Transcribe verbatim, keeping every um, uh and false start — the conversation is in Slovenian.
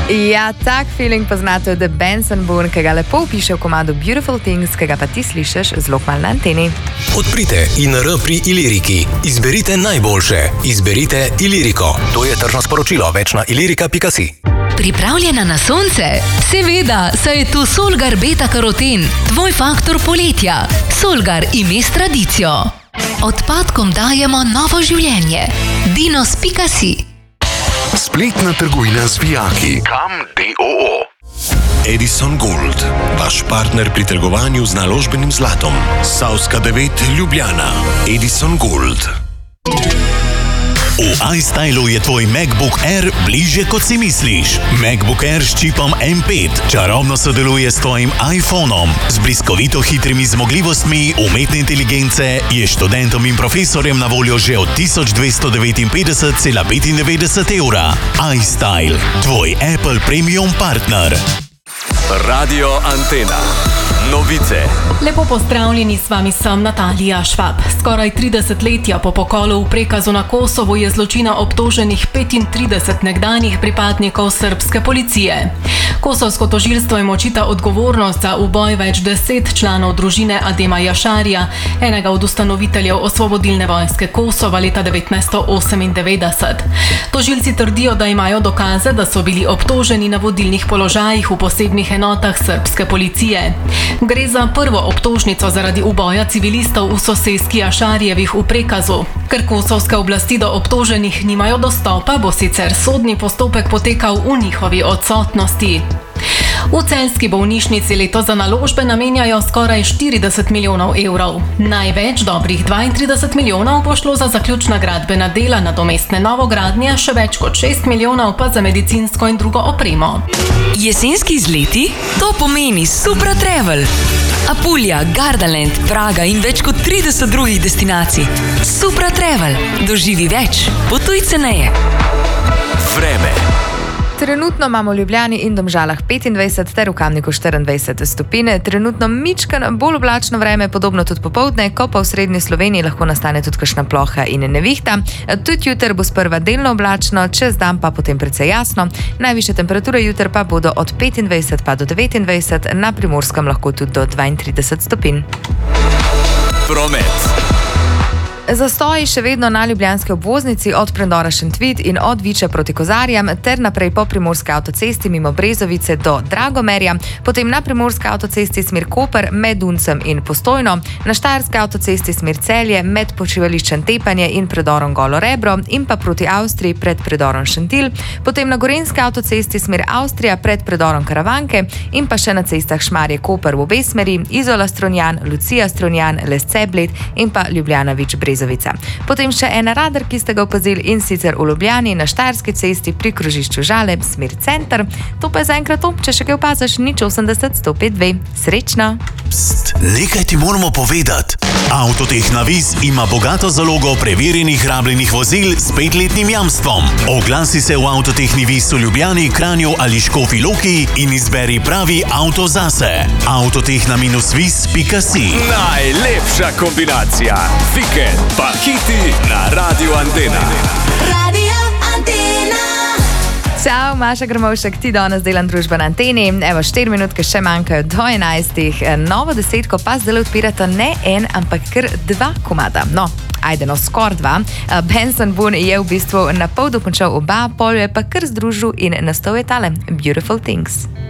Ja, tak feeling poznate od Benson Boone, ki ga lepo piše v komadu Beautiful Things, ki ga pa ti slišiš zelo malo na anteni. Odprite I N R pri Iliriki. Izberite najboljše. Izberite Iliriko. To je tržno sporočilo. Več na ilirika pika si. Pripravljena na sonce? Seveda, saj je tu Solgar Beta Karoten, tvoj faktor poletja. Solgar ime s tradicijo. Odpadkom dajemo novo življenje. dinos pika si. Spletna trgovina z vijaki. Kam D O O. Edison Gold, vaš partner pri trgovanju z naložbenim zlatom. Savska devet Ljubljana. Edison Gold. V iStylu je tvoj MacBook Air bližje, kot si misliš. MacBook Air s čipom M pet čarobno sodeluje s tvojim iPhonom. Z bliskovito hitrimi zmogljivostmi umetne inteligence je študentom in profesorjem na voljo že od tisoč dvesto devetinpetdeset cela petindevetdeset evra. iStyle, tvoj Apple Premium partner. Radio Antena. Novice. Lepo pozdravljeni, s vami sem Natalija Švab. Skoraj tri desetletja po pokolu v prekazu na Kosovo je zločina obtoženih petintrideset nekdanjih pripadnikov srbske policije. Kosovsko tožilstvo jim očita odgovornost za uboj več deset članov družine Adema Jašarija, enega od ustanoviteljev Osvobodilne vojske Kosova leta devetnajststo osemindevetdeset. Tožilci trdijo, da imajo dokaze, da so bili obtoženi na vodilnih položajih v posebnih enotah srbske policije. Gre za prvo obtožnico zaradi uboja civilistov v soseski Jašarjevih v prekazu. Ker kosovske oblasti do obtoženih nimajo dostopa, bo sicer sodni postopek potekal v njihovi odsotnosti. V celjski bolnišnici leto za naložbe namenjajo skoraj štirideset milijonov evrov. Največ, dobrih dvaintrideset milijonov, bo šlo za zaključna gradbena dela, nadomestne novogradnje, še več kot šest milijonov pa za medicinsko in drugo opremo. Jesenski izleti? To pomeni Supra Travel. Apulja, Gardaland, Praga in več kot trideset drugih destinacij. Supra Travel. Doživi več. Potuj ceneje. Vreme. Trenutno imamo v Ljubljani in Domžalah petindvajset ter v Kamniku štiriindvajset stopinj. Trenutno mičken bolj oblačno vreme, podobno tudi popoldne, ko pa v srednji Sloveniji lahko nastane tudi kakšna ploha in nevihta. Tudi jutri bo sprva delno oblačno, čez dan pa potem precej jasno. Najvišje temperature jutri pa bodo od petindvajset pa do devetindvajset, na Primorskem lahko tudi do dvaintrideset stopinj. Promet. Zastoji še vedno na ljubljanski obvoznici od predora Šentvid in od Viče proti Kozarjam ter naprej po primorski avtocesti mimo Brezovice do Dragomerja, potem na primorski avtocesti smer Koper med Uncem in Postojno, na štajerski avtocesti smer Celje med počivališčem Tepanje in predorom Golo Rebro in pa proti Avstriji pred predorom Šentilj, potem na gorenjski avtocesti smer Avstrija pred predorom Karavanke in pa še na cestah Šmarje Koper v obe smeri, Izola Strunjan, Lucija Strunjan, Lesce Bled in pa Ljubljana Vič Brezovica. Potem še en radar, ki ste ga opazili, in sicer v Ljubljani na Štajerski cesti pri krožišču Žaleb smer center. To pa je zaenkrat to, če še kaj opaziš, nič osemdeset sto pet dve. Srečno! Pst, nekaj ti moramo povedati. Avtotehna Vis ima bogato zalogo preverjenih rabljenih vozil s petletnim jamstvom. Oglasi se v Avtotehni Vis v Ljubljani, Kranju ali Škofji Loki in izberi pravi avto zase. Avtotehna vis pika si. Najlepša kombinacija. Vikend pa hiti na Radio Antena. Radio Antena. Čau, Maša Grmovšek, ti danes delam družbo na anteni. Evo, štiri minutke še manjkajo do enajstih. Novo desetko pa zdaj odpirata ne en, ampak kar dva komada. No, ajde, no, skor dva. Benson Boone je v bistvu na pol dokončal oba, pol je pa kar združil in nastal je tale Beautiful Things.